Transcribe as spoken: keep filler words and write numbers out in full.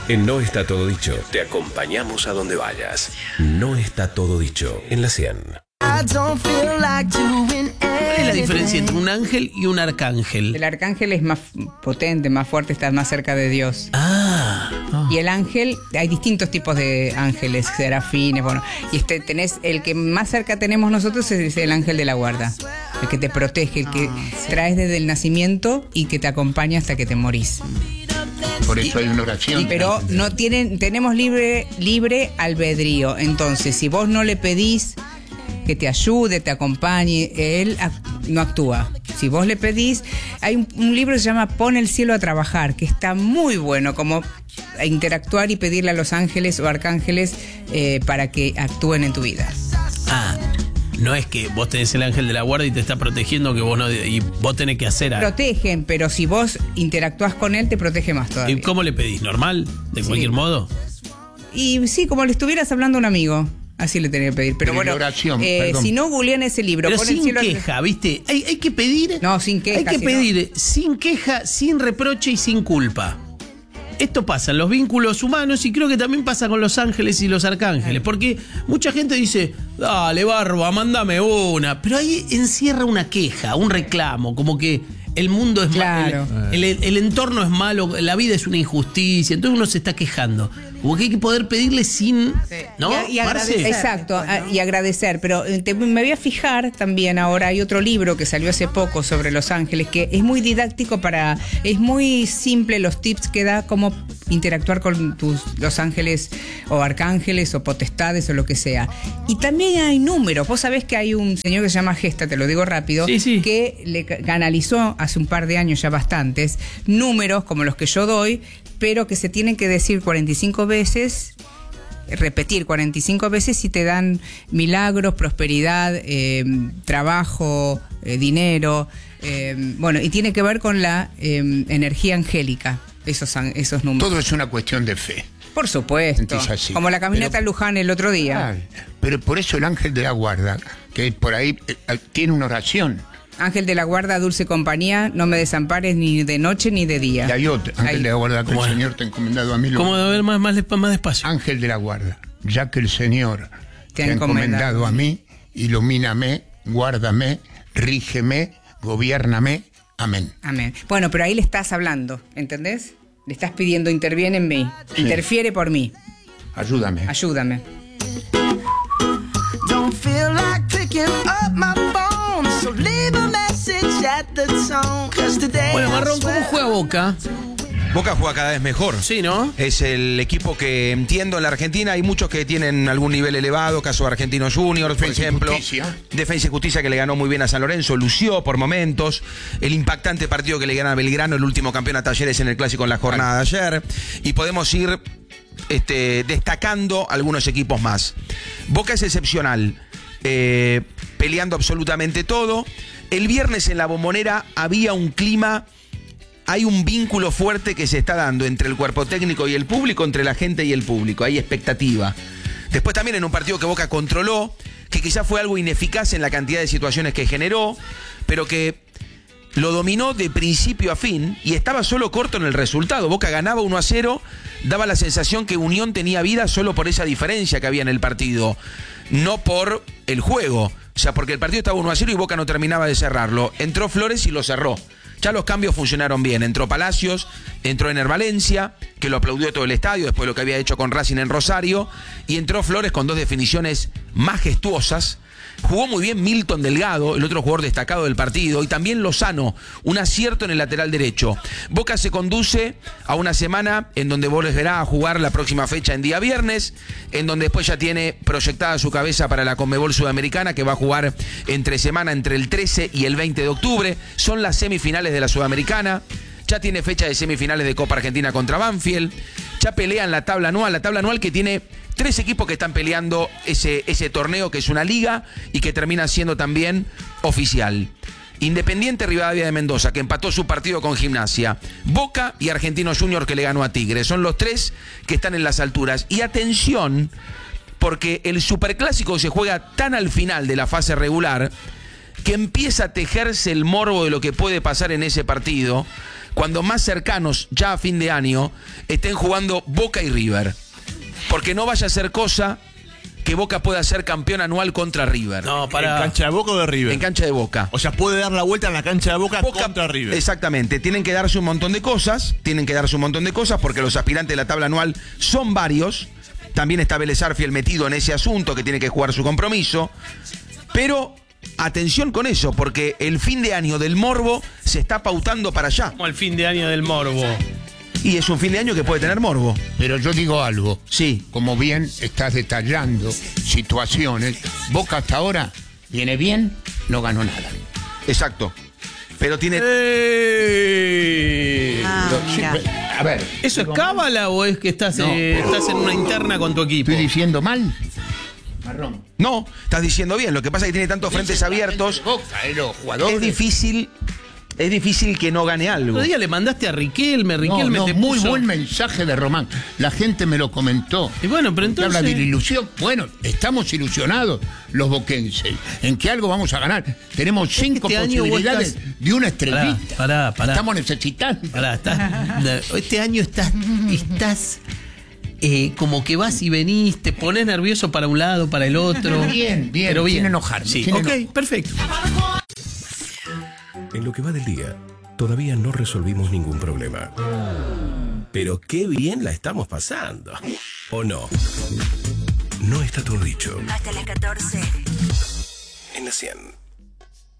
En No Está Todo Dicho, te acompañamos a donde vayas. No está todo dicho en la cien. ¿Cuál es la diferencia entre un ángel y un arcángel? El arcángel es más potente, más fuerte, está más cerca de Dios. Ah. Oh. Y el ángel, hay distintos tipos de ángeles, serafines, bueno. Y este tenés, el que más cerca tenemos nosotros es el ángel de la guarda. El que te protege, el que ah, sí. traes desde el nacimiento y que te acompaña hasta que te morís. Por eso hay una oración. Pero no tienen, tenemos libre, libre albedrío. Entonces, si vos no le pedís que te ayude, te acompañe, él no actúa. Si vos le pedís, hay un, un libro que se llama Pon el cielo a trabajar, que está muy bueno, como interactuar y pedirle a los ángeles o arcángeles eh, para que actúen en tu vida. Ah, no es que vos tenés el ángel de la guarda y te está protegiendo que vos no, y vos tenés que hacer algo. Protegen, pero si vos interactuás con él, te protege más todavía. ¿Y cómo le pedís? ¿Normal? ¿De sí. cualquier modo? Y sí, como le estuvieras hablando a un amigo. Así le tenía que pedir. Pero, pero bueno, oración, eh, si no googlean ese libro. Pero pon sin el cielo queja, ¿viste? Hay, hay que pedir. No, sin queja. Hay que si pedir no. sin queja, sin reproche y sin culpa. Esto pasa en los vínculos humanos y creo que también pasa con los ángeles y los arcángeles. Porque mucha gente dice, dale, barba, mándame una. Pero ahí encierra una queja, un reclamo, como que el mundo es claro. malo, el, el, el entorno es malo, la vida es una injusticia, entonces uno se está quejando. Como que hay que poder pedirle sin, sí. ¿no? Y, y agradecer. Exacto, a, y agradecer. Pero te, me voy a fijar también ahora, hay otro libro que salió hace poco sobre los ángeles, que es muy didáctico para, es muy simple los tips que da cómo interactuar con tus, los ángeles o arcángeles o potestades o lo que sea. Y también hay números. Vos sabés que hay un señor que se llama Gesta, te lo digo rápido, sí, sí. que le canalizó hace un par de años ya bastantes números como los que yo doy, pero que se tienen que decir cuarenta y cinco veces, repetir cuarenta y cinco veces y te dan milagros, prosperidad, eh, trabajo, eh, dinero, eh, bueno, y tiene que ver con la eh, energía angélica, esos, esos números. Todo es una cuestión de fe. Por supuesto, como la caminata pero, a Luján el otro día. Ay, pero por eso el ángel de la guarda, que por ahí eh, tiene una oración. Ángel de la guarda, dulce compañía, no me desampares ni de noche ni de día. Y hay otro, ángel Ahí. de la guarda, que el ¿Cómo Señor te ha encomendado a mí. ¿Cómo de ver más, más, más despacio? Ángel de la guarda, ya que el Señor te, te ha encomendado a mí, ilumíname, guárdame, rígeme, gobiérname. Amén. Amén. Bueno, pero ahí le estás hablando, ¿entendés? Le estás pidiendo, interviene en mí, sí. interfiere por mí. Ayúdame. Ayúdame. Don't feel like picking up my phone, so leave a message at the tone, 'cause today Bueno, Marrón, ¿cómo juega Boca? Boca juega cada vez mejor. Sí, ¿no? Es el equipo que entiendo en la Argentina. Hay muchos que tienen algún nivel elevado, caso de Argentinos Juniors, por Defensa ejemplo. Y Justicia. Defensa y Justicia, que le ganó muy bien a San Lorenzo, lució por momentos. El impactante partido que le gana a Belgrano, el último campeón a Talleres en el Clásico en la jornada de ayer. Y podemos ir este, destacando algunos equipos más. Boca es excepcional, eh, peleando absolutamente todo. El viernes en la Bombonera había un clima... Hay un vínculo fuerte que se está dando entre el cuerpo técnico y el público, entre la gente y el público. Hay expectativa. Después también en un partido que Boca controló, que quizás fue algo ineficaz en la cantidad de situaciones que generó, pero que lo dominó de principio a fin y estaba solo corto en el resultado. Boca ganaba uno a cero, daba la sensación que Unión tenía vida solo por esa diferencia que había en el partido, no por el juego. O sea, porque el partido estaba uno a cero y Boca no terminaba de cerrarlo. Entró Flores y lo cerró. Ya los cambios funcionaron bien. Entró Palacios, entró Ener Valencia, que lo aplaudió todo el estadio después de lo que había hecho con Racing en Rosario, y entró Flores con dos definiciones majestuosas. Jugó muy bien Milton Delgado, el otro jugador destacado del partido, y también Lozano, un acierto en el lateral derecho. Boca se conduce a una semana en donde volverá a jugar la próxima fecha en día viernes, en donde después ya tiene proyectada su cabeza para la Conmebol Sudamericana, que va a jugar entre semana entre el trece y el veinte de octubre. Son las semifinales de la Sudamericana. Ya tiene fecha de semifinales de Copa Argentina contra Banfield. Ya pelean la tabla anual, la tabla anual que tiene tres equipos que están peleando ese, ese torneo, que es una liga y que termina siendo también oficial. Independiente Rivadavia de Mendoza, que empató su partido con Gimnasia. Boca y Argentinos Juniors, que le ganó a Tigre. Son los tres que están en las alturas. Y atención, porque el Superclásico se juega tan al final de la fase regular que empieza a tejerse el morbo de lo que puede pasar en ese partido, cuando más cercanos ya a fin de año estén jugando Boca y River. Porque no vaya a ser cosa que Boca pueda ser campeón anual contra River. No, para. ¿En cancha de Boca o de River? En cancha de Boca. O sea, puede dar la vuelta en la cancha de Boca, Boca contra River. Exactamente, tienen que darse un montón de cosas, tienen que darse un montón de cosas porque los aspirantes de la tabla anual son varios. También está Vélez Arfiel metido en ese asunto que tiene que jugar su compromiso. Pero atención con eso, porque el fin de año del morbo se está pautando para allá. Como el fin de año del morbo. Y es un fin de año que puede tener morbo. Pero yo digo algo. Sí. Como bien estás detallando situaciones, Boca hasta ahora viene bien, no ganó nada. Exacto. Pero tiene... ¡Eh! Ah, Lo- sí, mira. a ver. ¿Eso es cábala o es que estás, No. eh, estás en una interna con tu equipo? ¿Estoy diciendo mal? Marrón. No, estás diciendo bien. Lo que pasa es que tiene tantos frentes abiertos. Boca, eh, los jugadores. Es difícil, es difícil que no gane El algo. otro día le mandaste a Riquelme, No, Riquelme no, te muy puso- buen mensaje de Román. La gente me lo comentó. Y bueno, pero Que entonces... habla de la ilusión. Bueno, estamos ilusionados los boquenses en que algo vamos a ganar. Tenemos cinco Este año vos posibilidades estás- de una estrellita. Pará, pará, pará. Estamos necesitando. Pará, estás- este año estás, estás eh, como que vas y venís, te pones nervioso para un lado, para el otro. Bien, bien, pero bien. sin enojarme, Sí, sin ok, enojarme. perfecto. En lo que va del día, todavía no resolvimos ningún problema. Pero qué bien la estamos pasando. ¿O no? No está todo dicho. Hasta las catorce. En la cien.